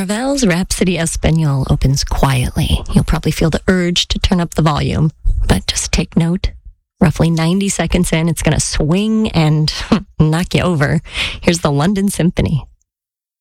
Ravel's Rhapsody Espagnole opens quietly. You'll probably feel the urge to turn up the volume, but just take note. Roughly 90 seconds in, it's going to swing and knock you over. Here's the London Symphony.